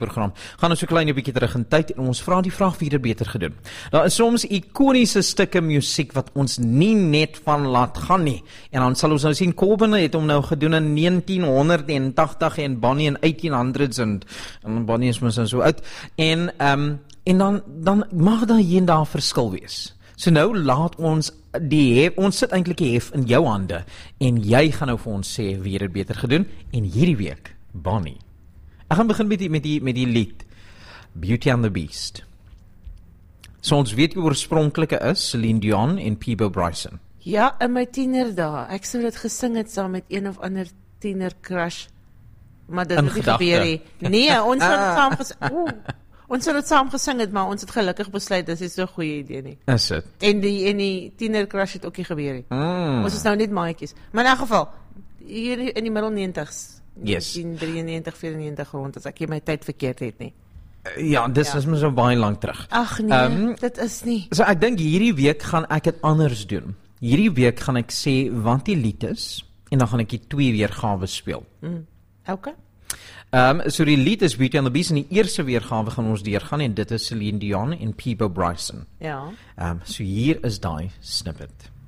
program. Gaan ons so klein 'n bietjie terug in tyd en ons vra die vraag wie dit beter gedoen. Daar is soms ikoniese stukke musiek wat ons nie net van laat gaan nie. En dan sal ons nou sien, Corbin het hom nou gedoen in 1980 en Bonnie in 1800s en Bonnie is mos so oud. En dan mag daar hier en daar verskil wees. So nou laat ons ons sit eintlik die hef in jou hande en jy gaan nou vir ons sê wie dit beter gedoen en hierdie week Bonnie. Ek gaan begin met die lied Beauty and the Beast. So ons weet wie oorspronklike is, Celine Dion en Peabo Bryson. Ja, in my tienerdae. Ek sou dit gesing het saam met een of ander tiener crush. Maar dit het nie gebeur nie. Nee, ons het dit saam gesing het, maar ons het gelukkig besluit dis is so 'n goeie idee nie. Is dit? En die tiener crush het ook nie gebeur nie. Ons is nou net maatjies. Maar in elk geval, hier in die middel 90s. Yes. 1993, 94 rond, as ek hier my tyd verkeerd het nie. Ja, dis is my so baie lank terug. Ag nee, dit is nie. So ek dink hierdie week gaan ek dit anders doen. Hierdie week gaan ek sê wat die lied is en dan gaan ek die 2 weergawe speel. Okay. So die lied is Beauty and the Beast en die eerste weergawe gaan ons deurgaan en dit is Celine Dion en Peabo Bryson. Ja. So hier is daai snippet.